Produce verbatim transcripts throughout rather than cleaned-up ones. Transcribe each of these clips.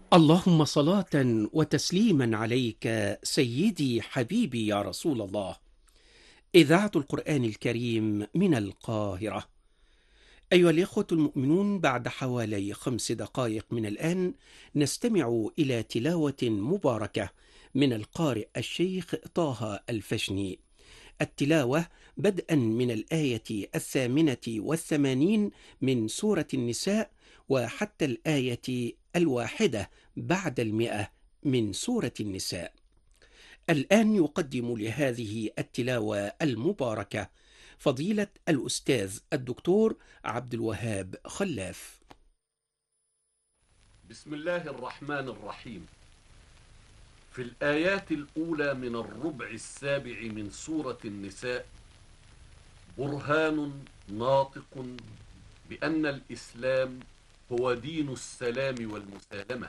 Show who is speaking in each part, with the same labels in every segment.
Speaker 1: اللهم صلاة وتسليما عليك سيدي حبيبي يا رسول الله. إذاعة القرآن الكريم من القاهرة. أيها الإخوة المؤمنون، بعد حوالي خمس دقائق من الآن نستمع إلى تلاوة مباركة من القارئ الشيخ طه الفشني. التلاوة بدءا من الآية الثامنة والثمانين من سورة النساء وحتى الآية الواحدة بعد المئة من سورة النساء. الآن يقدم لهذه التلاوة المباركة فضيلة الأستاذ الدكتور عبد الوهاب خلاف.
Speaker 2: بسم الله الرحمن الرحيم. في الآيات الأولى من الربع السابع من سورة النساء برهان ناطق بأن الإسلام هو دين السلام والمسالمة،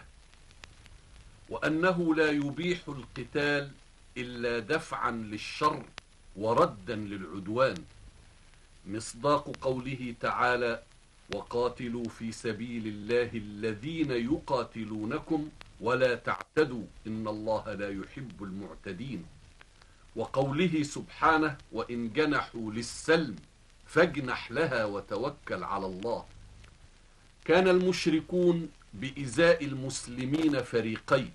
Speaker 2: وأنه لا يبيح القتال إلا دفعا للشر وردا للعدوان، مصداق قوله تعالى: وقاتلوا في سبيل الله الذين يقاتلونكم ولا تعتدوا إن الله لا يحب المعتدين، وقوله سبحانه: وإن جنحوا للسلم فاجنح لها وتوكل على الله. كان المشركون بإزاء المسلمين فريقين: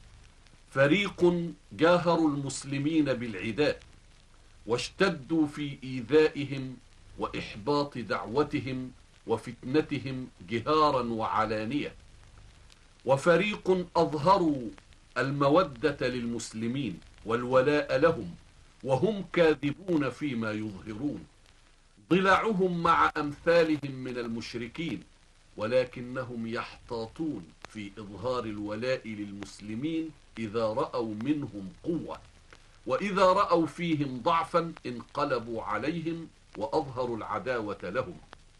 Speaker 2: فريق جاهروا المسلمين بالعداء واشتدوا في إيذائهم وإحباط دعوتهم وفتنتهم جهارا وعلانية، وفريق أظهروا المودة للمسلمين والولاء لهم وهم كاذبون فيما يظهرون. ضلعهم مع أمثالهم من المشركين، ولكنهم يحتاطون في إظهار الولاء للمسلمين إذا رأوا منهم قوة، وإذا رأوا فيهم ضعفا انقلبوا عليهم وأظهروا العداوة لهم.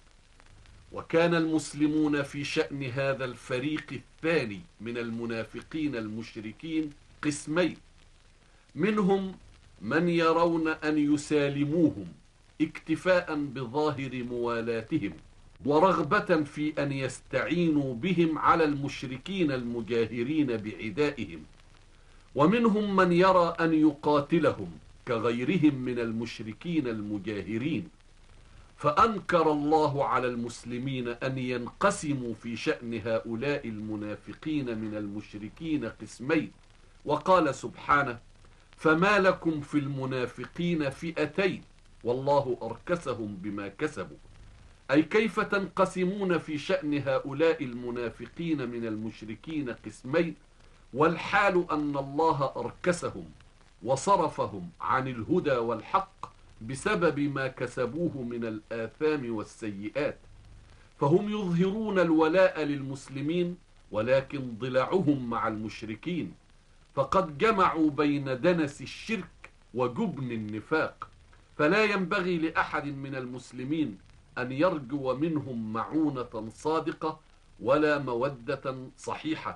Speaker 2: وكان المسلمون في شأن هذا الفريق الثاني من المنافقين المشركين قسمين: منهم من يرون أن يسالموهم اكتفاء بظاهر موالاتهم ورغبة في أن يستعينوا بهم على المشركين المجاهرين بعدائهم، ومنهم من يرى أن يقاتلهم كغيرهم من المشركين المجاهرين. فأنكر الله على المسلمين أن ينقسموا في شأن هؤلاء المنافقين من المشركين قسمين، وقال سبحانه: فما لكم في المنافقين فئتين والله أركسهم بما كسبوا. أي كيف تنقسمون في شأن هؤلاء المنافقين من المشركين قسمين والحال أن الله أركسهم وصرفهم عن الهدى والحق بسبب ما كسبوه من الآثام والسيئات. فهم يظهرون الولاء للمسلمين ولكن ضلعهم مع المشركين، فقد جمعوا بين دنس الشرك وجبن النفاق، فلا ينبغي لأحد من المسلمين أن يرجو منهم معونة صادقة ولا مودة صحيحة.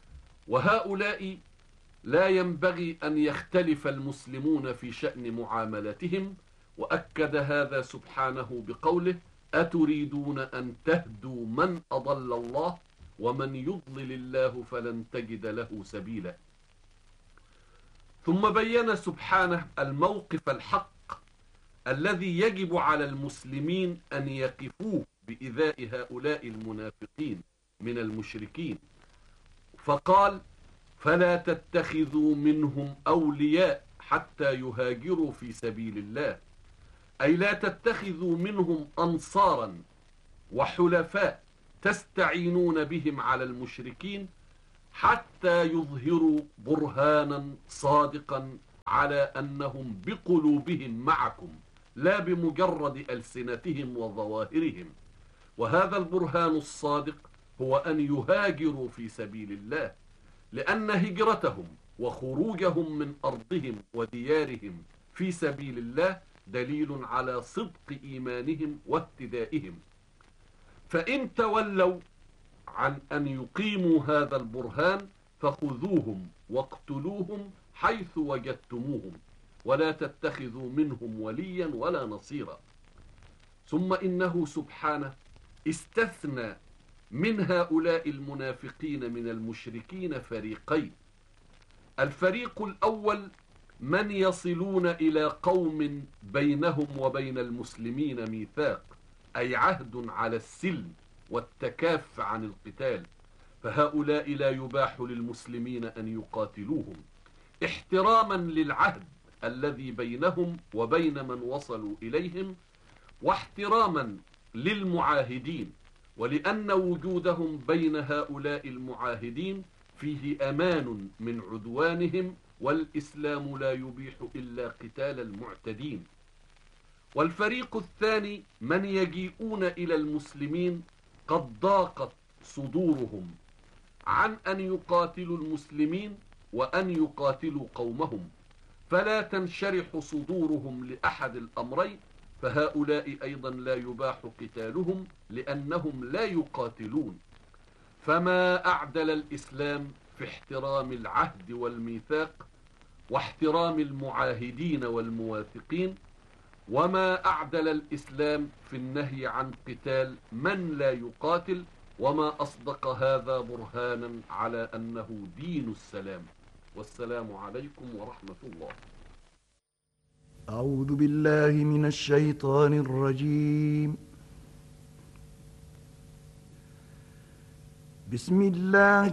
Speaker 2: وهؤلاء لا ينبغي أن يختلف المسلمون في شأن معاملتهم، وأكد هذا سبحانه بقوله: أتريدون أن تهدوا من أضل الله ومن يضلل الله فلن تجد له سبيلا. ثم بين سبحانه الموقف الحق الذي يجب على المسلمين أن يقفوه بإيذاء هؤلاء المنافقين من المشركين، فقال: فلا تتخذوا منهم أولياء حتى يهاجروا في سبيل الله. أي لا تتخذوا منهم أنصارا وحلفاء تستعينون بهم على المشركين حتى يظهروا برهانا صادقا على أنهم بقلوبهم معكم لا بمجرد ألسنتهم وظواهرهم. وهذا البرهان الصادق هو أن يهاجروا في سبيل الله، لأن هجرتهم وخروجهم من أرضهم وديارهم في سبيل الله دليل على صدق إيمانهم واهتدائهم. فإن تولوا عن أن يقيموا هذا البرهان فخذوهم واقتلوهم حيث وجدتموهم، ولا تتخذوا منهم وليا ولا نصيرا. ثم إنه سبحانه استثنى من هؤلاء المنافقين من المشركين فريقين. الفريق الأول من يصلون إلى قوم بينهم وبين المسلمين ميثاق، أي عهد على السلم والتكاف عن القتال، فهؤلاء لا يباح للمسلمين أن يقاتلوهم احتراما للعهد الذي بينهم وبين من وصلوا إليهم، واحتراما للمعاهدين، ولأن وجودهم بين هؤلاء المعاهدين فيه أمان من عدوانهم، والإسلام لا يبيح إلا قتال المعتدين. والفريق الثاني من يجيئون إلى المسلمين قد ضاقت صدورهم عن أن يقاتلوا المسلمين وأن يقاتلوا قومهم، فلا تنشرح صدورهم لأحد الأمرين، فهؤلاء أيضا لا يباح قتالهم لأنهم لا يقاتلون. فما أعدل الإسلام في احترام العهد والميثاق واحترام المعاهدين والمواثقين، وما أعدل الإسلام في النهي عن قتال من لا يقاتل، وما أصدق هذا برهانا على أنه دين السلام. والسلام عليكم ورحمة الله.
Speaker 3: أعوذ بالله من الشيطان الرجيم. بسم الله